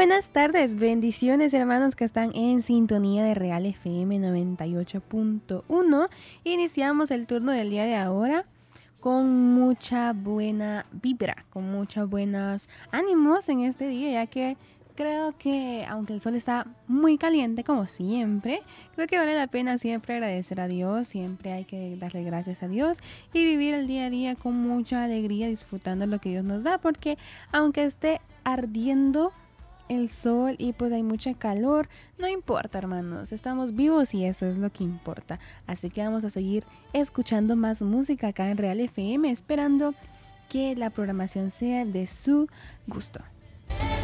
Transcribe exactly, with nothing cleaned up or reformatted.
buenas tardes, bendiciones hermanos que están en sintonía de Real F M noventa y ocho punto uno. Iniciamos el turno del día de ahora con mucha buena vibra, con muchos buenos ánimos en este día, ya que creo que aunque el sol está muy caliente como siempre, creo que vale la pena siempre agradecer a Dios, siempre hay que darle gracias a Dios y vivir el día a día con mucha alegría, disfrutando lo que Dios nos da, porque aunque esté ardiendo el sol y pues hay mucha calor, no importa hermanos, estamos vivos y eso es lo que importa. Así que vamos a seguir escuchando más música acá en Real F M, esperando que la programación sea de su gusto.